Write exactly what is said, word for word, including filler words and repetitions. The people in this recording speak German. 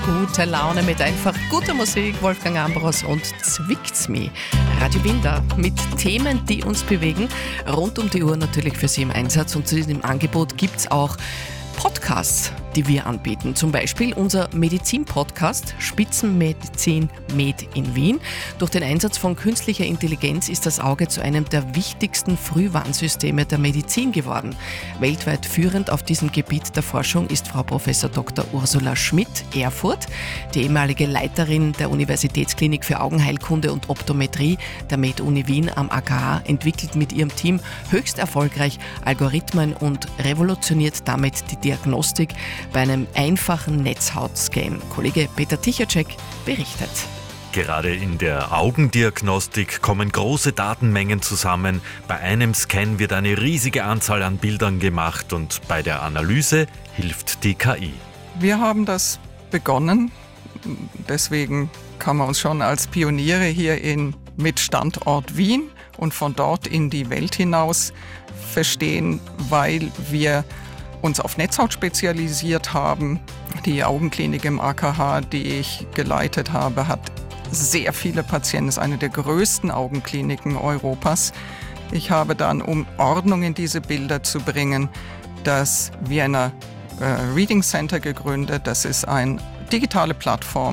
gute Laune mit einfach guter Musik. Wolfgang Ambros und Zwickt's mi. Radio Wien da mit Themen, die uns bewegen. Rund um die Uhr natürlich für Sie im Einsatz. Und zu diesem Angebot gibt es auch Podcasts, die wir anbieten. Zum Beispiel unser Medizin-Podcast Spitzenmedizin Med in Wien. Durch den Einsatz von künstlicher Intelligenz ist das Auge zu einem der wichtigsten Frühwarnsysteme der Medizin geworden. Weltweit führend auf diesem Gebiet der Forschung ist Frau Professor Doktor Ursula Schmidt, Erfurt, die ehemalige Leiterin der Universitätsklinik für Augenheilkunde und Optometrie der Med-Uni Wien am A K H, entwickelt mit ihrem Team höchst erfolgreich Algorithmen und revolutioniert damit die Diagnostik bei einem einfachen Netzhautscan. Kollege Peter Tichacek berichtet. Gerade in der Augendiagnostik kommen große Datenmengen zusammen. Bei einem Scan wird eine riesige Anzahl an Bildern gemacht und bei der Analyse hilft die K I. Wir haben das begonnen, deswegen kann man uns schon als Pioniere hier in, mit Standort Wien und von dort in die Welt hinaus verstehen, weil wir uns auf Netzhaut spezialisiert haben. Die Augenklinik im A K H, die ich geleitet habe, hat sehr viele Patienten, ist eine der größten Augenkliniken Europas. Ich habe dann, um Ordnung in diese Bilder zu bringen, das Vienna äh, Reading Center gegründet. Das ist eine digitale Plattform,